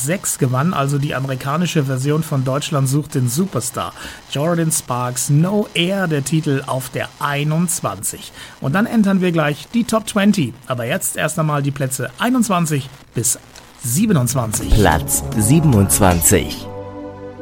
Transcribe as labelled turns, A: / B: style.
A: 6 gewann, also die amerikanische Version von Deutschland sucht den Superstar. Jordin Sparks, No Air, der Titel auf der 21. Und dann entern wir gleich die Top 20. Aber jetzt erst einmal die Plätze 21 bis 27.
B: Platz 27.